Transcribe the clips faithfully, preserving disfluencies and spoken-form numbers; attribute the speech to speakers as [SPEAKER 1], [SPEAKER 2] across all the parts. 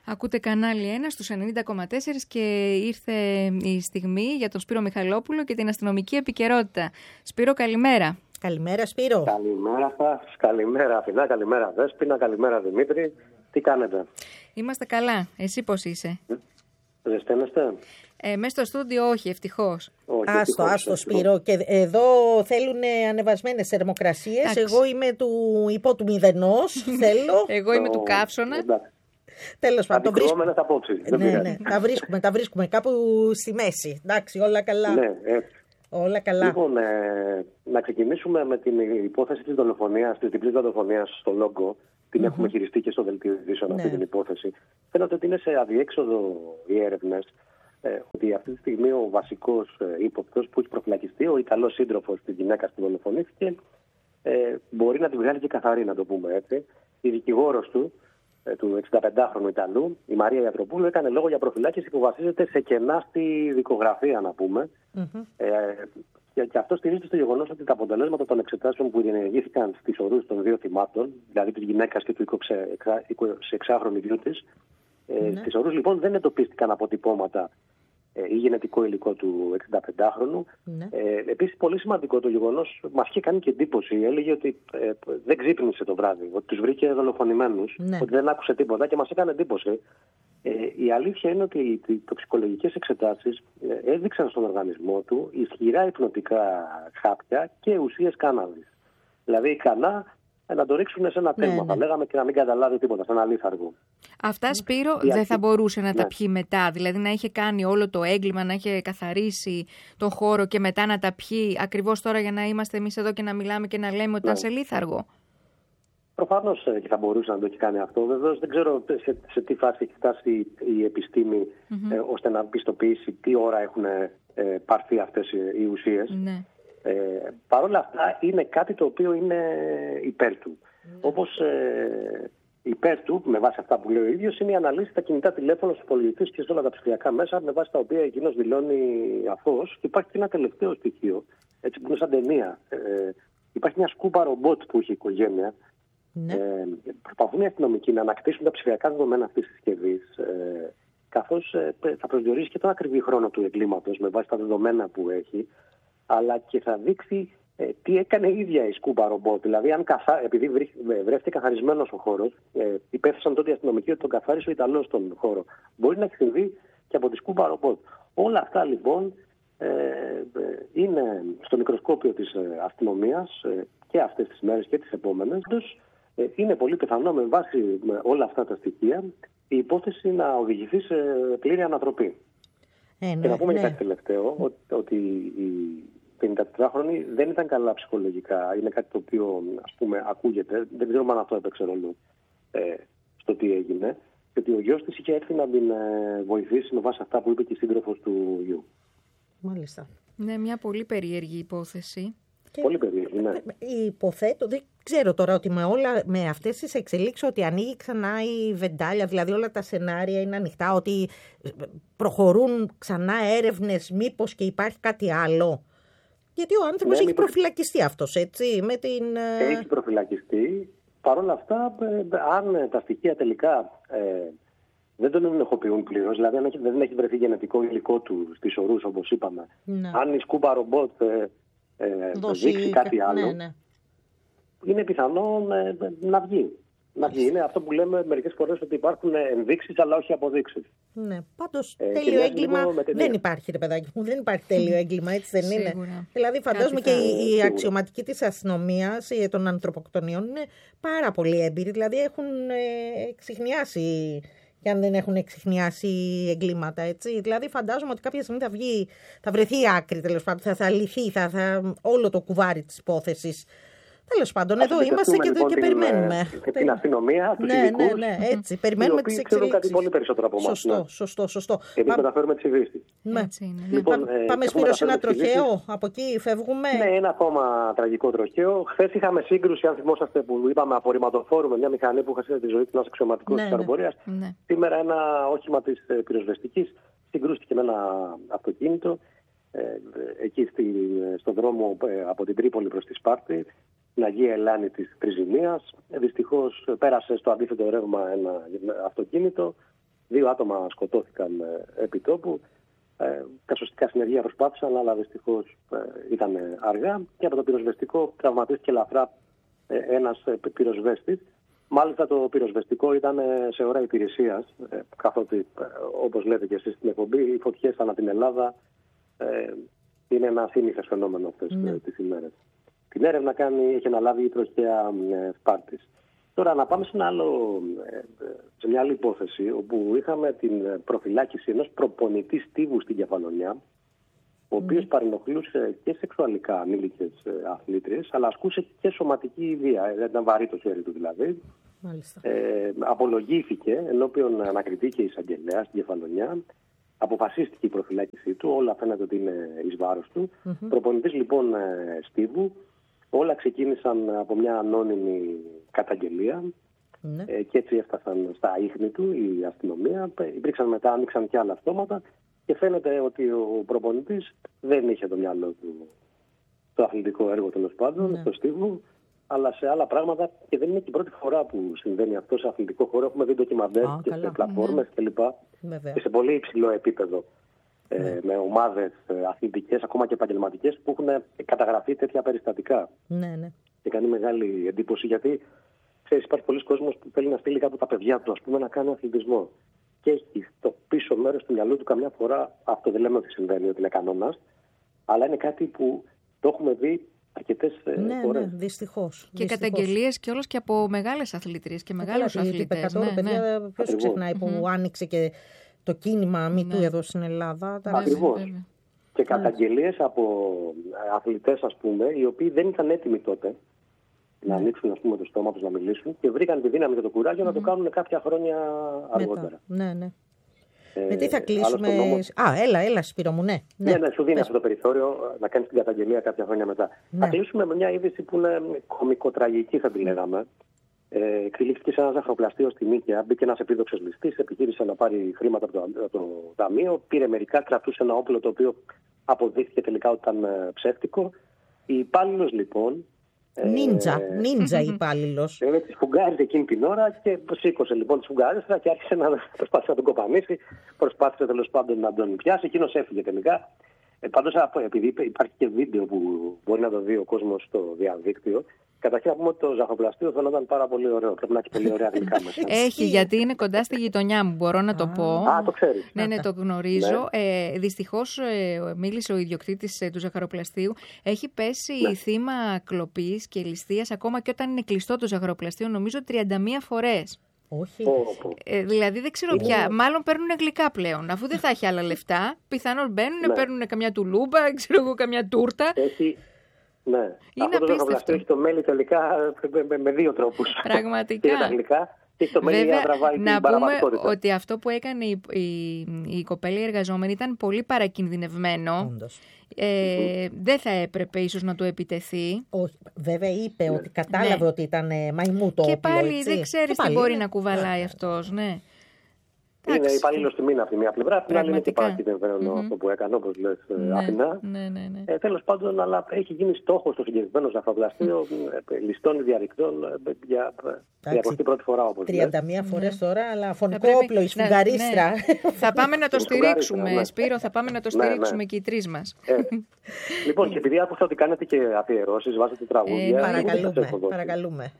[SPEAKER 1] Ακούτε κανάλι ένα στους ενενήντα κόμμα τέσσερα και ήρθε η στιγμή για τον Σπύρο Μιχαλόπουλο και την αστυνομική επικαιρότητα. Σπύρο, καλημέρα.
[SPEAKER 2] Καλημέρα, Σπύρο.
[SPEAKER 3] Καλημέρα σας. Καλημέρα, Αθηνά. Καλημέρα, Δέσποινα. Καλημέρα, Δημήτρη. Τι κάνετε?
[SPEAKER 1] Είμαστε καλά. Εσύ πώς είσαι?
[SPEAKER 3] Ζεσταίνεστε?
[SPEAKER 1] Ε, μέσα στο στούντιο όχι, ευτυχώς.
[SPEAKER 2] Όχι, άστο, ευτυχώς, άστο Σπύρο. Και εδώ θέλουν ανεβασμένες θερμοκρασίες. Εγώ είμαι του υπό του μηδενός, θέλω.
[SPEAKER 1] Εγώ είμαι του καύσωνα.
[SPEAKER 2] Τέλος πάντων.
[SPEAKER 3] Αντικρουόμενες απόψεις.
[SPEAKER 2] Ναι, ναι, τα βρίσκουμε, τα βρίσκουμε κάπου στη μέση. Εντάξει, όλα καλά.
[SPEAKER 3] Ναι, έτσι.
[SPEAKER 2] Όλα καλά.
[SPEAKER 3] Λοιπόν, ε, να ξεκινήσουμε με την υπόθεση της δολοφονίας, της διπλής δολοφονίας στο Λόγκο. Την mm-hmm. έχουμε χειριστεί και στο δελτίο ειδήσεων, ναι, αυτή την υπόθεση. Φαίνεται ότι είναι σε αδιέξοδο οι έρευνες. Ε, ότι αυτή τη στιγμή ο βασικός ε, ύποπτος που έχει προφυλακιστεί, ο Ιταλός σύντροφος της γυναίκας που δολοφονήθηκε, ε, μπορεί να την βγάλει και καθαρή, να το πούμε έτσι. Η δικηγόρος του, ε, του εξηνταπεντάχρονου Ιταλού, η Μαρία Ιατροπούλου, έκανε λόγο για προφυλάκηση που βασίζεται σε κενά στη δικογραφία, να πούμε. Mm-hmm. Ε, και, και αυτό στηρίζεται στο γεγονός ότι τα αποτελέσματα των εξετάσεων που διενεργήθηκαν στις ορούς των δύο θυμάτων, δηλαδή της γυναίκας και του εικοσιεξάχρονου γιού της, Ε, mm-hmm. Στις ορούς λοιπόν δεν εντοπίστηκαν αποτυπώματα ε, ή γενετικό υλικό του εξηνταπεντάχρονου. Mm-hmm. Ε, επίσης πολύ σημαντικό το γεγονός, μας είχε κάνει και εντύπωση, έλεγε ότι ε, δεν ξύπνησε το βράδυ, ότι τους βρήκε δολοφονημένους, mm-hmm. ότι δεν άκουσε τίποτα και μας έκανε εντύπωση. Ε, η αλήθεια είναι ότι οι τοξικολογικές εξετάσεις ε, έδειξαν στον οργανισμό του ισχυρά υπνοτικά χάπια και ουσίες κάναβης. Δηλαδή ικανά να το ρίξουν σε ένα τέρμα, ναι, ναι. θα λέγαμε, και να μην καταλάβει τίποτα, σε ένα λίθαργο.
[SPEAKER 1] Αυτά, Σπύρο, δεν αρχή... θα μπορούσε να ναι. τα πιει μετά, δηλαδή να είχε κάνει όλο το έγκλημα, να είχε καθαρίσει τον χώρο και μετά να τα πιει, ακριβώς τώρα για να είμαστε εμείς εδώ και να μιλάμε και να λέμε ότι ναι. ήταν σε λίθαργο.
[SPEAKER 3] Προφανώς και θα μπορούσε να το έχει κάνει αυτό. Βεβαίως δεν ξέρω σε, σε τι φάση έχει φτάσει η επιστήμη mm-hmm. ε, ώστε να πιστοποιήσει τι ώρα έχουν ε, πάρθει αυτές οι ουσίες. Ναι. Ε, Παρ' όλα αυτά είναι κάτι το οποίο είναι υπέρ του. Mm. Όπως ε, υπέρ του, με βάση αυτά που λέει ο ίδιος, είναι η αναλύση στα κινητά τηλέφωνα, στους υπολογιστές και σε όλα τα ψηφιακά μέσα, με βάση τα οποία εκείνος δηλώνει αθώος. Και υπάρχει και ένα τελευταίο στοιχείο, έτσι, που είναι σαν ταινία. Ε, υπάρχει μια σκούπα ρομπότ που έχει η οικογένεια. Mm. Ε, προσπαθούν οι αστυνομικοί να ανακτήσουν τα ψηφιακά δεδομένα αυτής της συσκευής, ε, καθώς ε, θα προσδιορίσει και τον ακριβή χρόνο του εγκλήματος με βάση τα δεδομένα που έχει, αλλά και θα δείξει ε, τι έκανε η ίδια η σκούπα ρομπότ. Δηλαδή, αν καθα... επειδή βρέθηκε καθαρισμένος ο χώρος, ε, υπέθεσαν τότε οι αστυνομικοί ότι τον καθάρισε ο Ιταλός στον χώρο. Μπορεί να έχει συμβεί και από τη σκούπα ρομπότ. Όλα αυτά λοιπόν ε, ε, είναι στο μικροσκόπιο της ε, αστυνομίας ε, και αυτές τις μέρες και τις επόμενες. Ε, είναι πολύ πιθανό με βάση με όλα αυτά τα στοιχεία η υπόθεση να οδηγηθεί σε πλήρη ανατροπή. Ε, ναι, και να πούμε ναι. κάτι τελευταίο, ότι, ότι η πενηκατετράχρονη δεν ήταν καλά ψυχολογικά. Είναι κάτι το οποίο, ας πούμε, ακούγεται. Δεν ξέρουμε αν αυτό έπαιξε ρόλο ε, στο τι έγινε. Και ότι ο γιος της είχε έρθει να την ε, βοηθήσει με βάση αυτά που είπε και η σύντροφος του γιου.
[SPEAKER 2] Μάλιστα.
[SPEAKER 1] Ναι, μια πολύ περίεργη υπόθεση.
[SPEAKER 2] Και
[SPEAKER 3] πολύ περίεργη, ναι.
[SPEAKER 2] Υποθέτω, δεν ξέρω τώρα ότι με, όλα, με αυτές τις εξελίξεις ότι ανοίγει ξανά η βεντάλια, δηλαδή όλα τα σενάρια είναι ανοιχτά, ότι προχωρούν ξανά έρευνες, μήπως και υπάρχει κάτι άλλο. Γιατί ο άνθρωπος ναι, έχει μήπως... προφυλακιστεί αυτός, έτσι, με την...
[SPEAKER 3] Έχει προφυλακιστεί. Παρ' όλα αυτά, αν τα στοιχεία τελικά ε, δεν τον ενοχοποιούν πλήρως, δηλαδή αν δεν έχει βρεθεί γενετικό υλικό του στις ορούς, όπως είπαμε, ναι. αν η σκούπα ρομπότ ε, ε, δείξει κάτι άλλο, ναι, ναι. είναι πιθανό ε, να βγει. Να βγει. Είναι αυτό που λέμε μερικές φορές ότι υπάρχουν ενδείξεις αλλά όχι αποδείξεις.
[SPEAKER 2] Ναι, πάντως ε, τέλειο έγκλημα δεν υπάρχει, ρε παιδάκι μου. Δεν υπάρχει τέλειο έγκλημα, έτσι δεν είναι. Δηλαδή φαντάζομαι και οι, οι αξιωματικοί της αστυνομίας των ανθρωποκτονιών είναι πάρα πολύ έμπειροι. Δηλαδή έχουν ε, εξιχνιάσει, και αν δεν έχουν εξιχνιάσει εγκλήματα, έτσι. Δηλαδή φαντάζομαι ότι κάποια στιγμή θα βγει, θα βρεθεί η άκρη, τέλος πάντων, θα, θα λυθεί θα, θα, όλο το κουβάρι της υπόθεσης. Τέλος πάντων,
[SPEAKER 3] Ας
[SPEAKER 2] εδώ είμαστε και,
[SPEAKER 3] λοιπόν
[SPEAKER 2] και
[SPEAKER 3] την,
[SPEAKER 2] περιμένουμε.
[SPEAKER 3] Την αστυνομία, τους
[SPEAKER 2] ναι,
[SPEAKER 3] ειδικούς,
[SPEAKER 2] ναι, ναι, έτσι. Περιμένουμε τις εξελίξεις.
[SPEAKER 3] Ξέρουν κάτι πολύ περισσότερο από εμάς.
[SPEAKER 2] Σωστό,
[SPEAKER 3] ναι.
[SPEAKER 2] σωστό, σωστό.
[SPEAKER 3] Εμείς μεταφέρουμε τις ειδήσεις.
[SPEAKER 2] Ναι.
[SPEAKER 3] Λοιπόν,
[SPEAKER 2] Πά, πάμε Σπύρο σε ένα τροχαίο, από εκεί φεύγουμε.
[SPEAKER 3] Ναι, ένα ακόμα τραγικό τροχαίο. Χθες είχαμε σύγκρουση, αν θυμόσαστε, που είπαμε απορριμματοφόρου με μια μηχανή που είχα τη ζωή του ένας αξιωματικός
[SPEAKER 2] ναι,
[SPEAKER 3] της αεροπορίας.
[SPEAKER 2] Ναι.
[SPEAKER 3] Σήμερα ένα όχημα της πυροσβεστικής συγκρούστηκε με ένα αυτοκίνητο ε, εκεί στη, στον δρόμο ε, από την Τρίπολη προς τη Σπάρτη, στην Αγία Ελάνη της Πριζημίας. Ε, δυστυχώς πέρασε στο αντίθετο ρεύμα ένα αυτοκίνητο Δύο άτομα σκοτώθηκαν ε, επί τόπου. Ε, τα σωστικά συνεργεία προσπάθησαν, αλλά δυστυχώς ε, ήταν αργά. Και από το πυροσβεστικό τραυματίστηκε ελαφρά ε, ένας ε, πυροσβέστης. Μάλιστα το πυροσβεστικό ήταν σε ώρα υπηρεσίας, ε, καθότι ε, όπως λέτε και εσείς στην εκπομπή, οι φωτιές ανά την Ελλάδα ε, είναι ένα σύνηθες φαινόμενο αυτές mm. τις ημέρες. Την έρευνα κάνει, έχει αναλάβει η τροχέα ε, Σπάρτης. Τώρα να πάμε σε, ένα άλλο, ε, σε μια άλλη υπόθεση, όπου είχαμε την προφυλάκηση ενός προπονητή στίβου στην Κεφαλονιά, ο οποίος mm. παρενοχλούσε και σεξουαλικά ανήλικες αθλήτριες, αλλά ασκούσε και σωματική βία. Ήταν βαρύ το χέρι του δηλαδή. Ε, απολογήθηκε ενώπιον ανακριτή και εισαγγελέα στην Κεφαλονιά. Αποφασίστηκε η προφυλάκησή του. Όλα φαίνεται ότι είναι εις βάρος του. Mm-hmm. Προπονητής λοιπόν στίβου. Όλα ξεκίνησαν από μια ανώνυμη καταγγελία. Mm-hmm. ε, και έτσι έφτασαν στα ίχνη του η αστυνομία. Υπήρξαν μετά, άνοιξαν και άλλα αυτόματα. Και φαίνεται ότι ο προπονητής δεν είχε το μυαλό του το αθλητικό έργο τέλος πάντων, στο στίβου, αλλά σε άλλα πράγματα. Και δεν είναι και η πρώτη φορά που συμβαίνει αυτό σε αθλητικό χώρο. Έχουμε δει ντοκιμαντέρ και καλά. σε πλατφόρμες ναι. κλπ. Και σε πολύ υψηλό επίπεδο. Ναι. Ε, με ομάδες αθλητικές, ακόμα και επαγγελματικές, που έχουν καταγραφεί τέτοια περιστατικά.
[SPEAKER 2] Ναι, ναι.
[SPEAKER 3] Και κάνει μεγάλη εντύπωση γιατί ξέρεις, υπάρχει πολλοί κόσμος που θέλει να στείλει κάπου τα παιδιά του, ας πούμε, να κάνει αθλητισμό. Και έχει στο πίσω μέρος του μυαλού του καμιά φορά, αυτό δεν λέμε ότι συμβαίνει, ότι είναι κανόνας, αλλά είναι κάτι που το έχουμε δει αρκετές
[SPEAKER 2] ναι,
[SPEAKER 3] φορές.
[SPEAKER 2] Ναι, δυστυχώς.
[SPEAKER 1] Και καταγγελίες κιόλας και από μεγάλες αθλητρίες και μεγάλους αθλητές. Ναι,
[SPEAKER 2] παιδιά, ναι. Ποιος ξεχνάει που mm-hmm. άνοιξε και το κίνημα Me Too ναι. εδώ στην Ελλάδα.
[SPEAKER 3] Ακριβώς. Ναι, και καταγγελίες από αθλητές, ας πούμε, οι οποίοι δεν ήταν έτοιμοι τότε να ανοίξουν ας πούμε, το στόμα τους να μιλήσουν και βρήκαν τη δύναμη και το κουράγιο mm-hmm. να το κάνουν κάποια χρόνια αργότερα.
[SPEAKER 2] Ναι, ναι. Ε, Με τι θα κλείσουμε. Νόμο... Α, έλα, έλα, Σπύρο μου, ναι.
[SPEAKER 3] Ναι, ναι, ναι σου δίνει Πες. αυτό το περιθώριο να κάνεις την καταγγελία κάποια χρόνια μετά. Ναι. Θα κλείσουμε με μια είδηση που είναι κωμικοτραγική, θα τη λέγαμε. Ε, Εκτελήθηκε σε ένα ζαχαροπλαστείο στη Νίκαια. Μπήκε ένας επίδοξος ληστής, επιχείρησε να πάρει χρήματα από το, το ταμείο. Πήρε μερικά, κρατούσε ένα όπλο το οποίο αποδείχθηκε τελικά ότι ήταν ψεύτικο. Η υπάλληλος λοιπόν.
[SPEAKER 2] Νίντζα, νίντζα υπάλληλος.
[SPEAKER 3] Ε, τη σφουγγάριζε εκείνη την ώρα και σήκωσε λοιπόν τη σφουγγάριστρα και άρχισε να προσπάθησε να τον κοπανίσει. Προσπάθησε τέλος πάντων να τον πιάσει. Εκείνος έφυγε τελικά. Ε, πάντως, επειδή υπάρχει και βίντεο που μπορεί να το δει ο κόσμος στο διαδίκτυο, καταρχήν να πούμε ότι το ζαχαροπλαστείο φαίνονταν πάρα πολύ ωραίο. Πρέπει να έχει πολύ ωραία γλυκά μέσα.
[SPEAKER 1] Έχει, γιατί είναι κοντά στη γειτονιά μου, μπορώ να το πω.
[SPEAKER 3] Α, το ξέρεις.
[SPEAKER 1] Ναι, ναι, το γνωρίζω. Ναι. Ε, δυστυχώς ε, μίλησε ο ιδιοκτήτης ε, του ζαχαροπλαστείου. Έχει πέσει ναι. θύμα κλοπής και ληστείας ακόμα και όταν είναι κλειστό το ζαχαροπλαστείο, νομίζω τριάντα μία φορές.
[SPEAKER 2] Όχι.
[SPEAKER 1] Ε, δηλαδή δεν ξέρω είναι... πια. Μάλλον παίρνουν γλυκά πλέον. Αφού δεν θα έχει άλλα λεφτά, πιθανόν μπαίνουν, ναι. παίρνουν καμιά τουλούμπα, ξέρω εγώ, καμιά τούρτα.
[SPEAKER 3] Έχει... Ναι. Είναι αυτό το ζαχαροπλαστείο έχει το μέλι τελικά με, με, με δύο τρόπους.
[SPEAKER 1] Πραγματικά.
[SPEAKER 3] Και τα γλυκά και έχει το μέλι για να τραβάει την παραγωγικότητα.
[SPEAKER 1] Να πούμε ότι αυτό που έκανε η, η, η κοπέλα η εργαζόμενη ήταν πολύ παρακινδυνευμένο.
[SPEAKER 2] Όντως.
[SPEAKER 1] Ε, mm-hmm. Δεν θα έπρεπε ίσως να του επιτεθεί.
[SPEAKER 2] Όχι, βέβαια είπε ναι. ότι κατάλαβε ναι. ότι ήταν μαϊμού το όπλο.
[SPEAKER 1] Και πάλι
[SPEAKER 2] έτσι.
[SPEAKER 1] δεν ξέρεις τι μπορεί να κουβαλάει yeah. αυτός. Ναι.
[SPEAKER 3] Είναι υπάλληλος του μήνα από τη μία πλευρά, από την άλλη είναι και παρακινδυνευμένο αυτό που έκανε, όπως λες,
[SPEAKER 1] ναι,
[SPEAKER 3] Αθηνά.
[SPEAKER 1] Ναι, ναι, ναι.
[SPEAKER 3] Ε, τέλος πάντων, αλλά έχει γίνει στόχος το συγκεκριμένο ζαχαροπλαστείο ληστών διαρρηκτών για εικοστή πρώτη φορά, όπως λες.
[SPEAKER 2] τριάντα μία φορές τώρα, αλλά φωνικό όπλο, η σφουγγαρίστρα.
[SPEAKER 1] Θα πάμε να το στηρίξουμε, Σπύρο, θα πάμε να το στηρίξουμε και οι τρεις μας.
[SPEAKER 3] Λοιπόν, και επειδή άκουσα ότι κάνετε και αφιερώσεις, βάζετε τραγούδια.
[SPEAKER 2] Παρακαλούμε.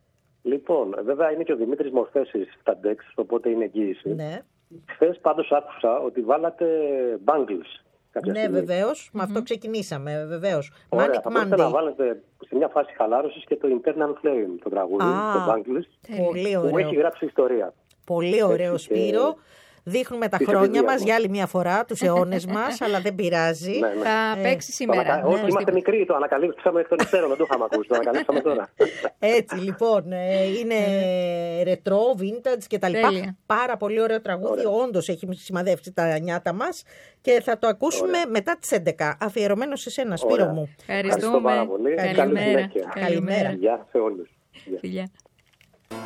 [SPEAKER 3] Λοιπόν, βέβαια είναι και ο Δημήτρης Μορφέσης στα ντεξ, οπότε είναι εγγύηση.
[SPEAKER 2] Ναι.
[SPEAKER 3] Χθες πάντως άκουσα ότι βάλατε bangles.
[SPEAKER 2] Ναι, βεβαίως. Mm-hmm. Με αυτό ξεκινήσαμε, βεβαίως.
[SPEAKER 3] Ωραία, Manic θα μπορείτε να βάλετε σε μια φάση χαλάρωσης και το Internal Flame, το τραγούδι, ah, το bangles,
[SPEAKER 2] πολύ ωραίο.
[SPEAKER 3] Που έχει γράψει ιστορία.
[SPEAKER 2] Πολύ ωραίο, Σπύρο. Δείχνουμε τα χρόνια μας για άλλη μια φορά, τους αιώνες μας, αλλά δεν πειράζει.
[SPEAKER 3] Ναι, ναι.
[SPEAKER 1] Θα παίξει ε, σήμερα.
[SPEAKER 3] Ανα...
[SPEAKER 1] Ναι,
[SPEAKER 3] όχι, είμαστε ναι. μικροί, το ανακαλύψαμε εκ των υστέρων, δεν το είχαμε ακούσει, το ανακαλύψαμε τώρα.
[SPEAKER 2] Έτσι, λοιπόν, είναι ρετρό, vintage κτλ. Πάρα πολύ ωραίο τραγούδι, όντως έχει σημαδεύσει τα νιάτα μας και θα το ακούσουμε Ωραία. μετά τις έντεκα, αφιερωμένο σε σένα, Σπύρο μου.
[SPEAKER 1] Ευχαριστούμε.
[SPEAKER 3] Ευχαριστώ πάρα πολύ.
[SPEAKER 1] Καλημέρα.
[SPEAKER 3] Καλημέρα.
[SPEAKER 2] Καλημέρα.
[SPEAKER 3] Γεια σε όλους.
[SPEAKER 1] Φιλιά.